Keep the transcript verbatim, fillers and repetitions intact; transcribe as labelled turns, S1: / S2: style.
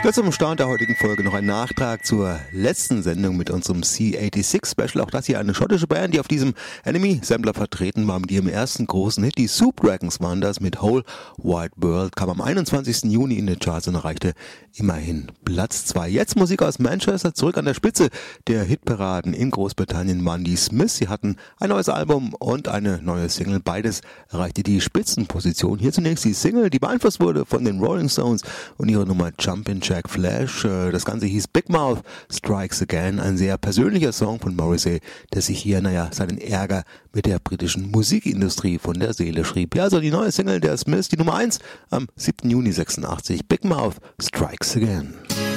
S1: Jetzt am Start der heutigen Folge noch ein Nachtrag zur letzten Sendung mit unserem C sechsundachtzig Special. Auch das hier eine schottische Band, die auf diesem Enemy-Sampler vertreten war mit ihrem ersten großen Hit. Die Soup Dragons waren das mit Whole Wide World, kam am einundzwanzigsten Juni in den Charts und erreichte immerhin Platz zwei. Jetzt Musik aus Manchester, zurück an der Spitze der Hitparaden in Großbritannien waren die Smiths. Sie hatten ein neues Album und eine neue Single. Beides erreichte die Spitzenposition. Hier zunächst die Single, die beeinflusst wurde von den Rolling Stones und ihre Nummer Jumpin' Jack Flash. Das Ganze hieß Big Mouth Strikes Again, ein sehr persönlicher Song von Morrissey, der sich hier, naja, seinen Ärger mit der britischen Musikindustrie von der Seele schrieb. Ja, also die neue Single der Smiths, die Nummer eins am siebten Juni sechsundachtzig, Big Mouth Strikes Again.